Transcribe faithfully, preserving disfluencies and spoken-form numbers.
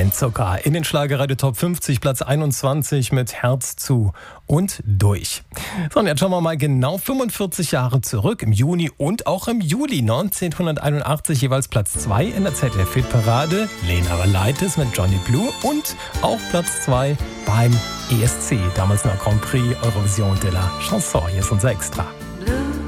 Kein Zucker. In den Schlagerradio Top fünfzig, Platz einundzwanzig mit Herz zu und durch. So, und jetzt schauen wir mal genau fünfundvierzig Jahre zurück. Im Juni und auch im Juli neunzehnhunderteinundachtzig jeweils Platz zwei in der Z D F-Hitparade. Lena Valaitis mit Johnny Blue und auch Platz zwei beim E S C, damals noch Grand Prix Eurovision de la Chanson. Hier ist unser Extra.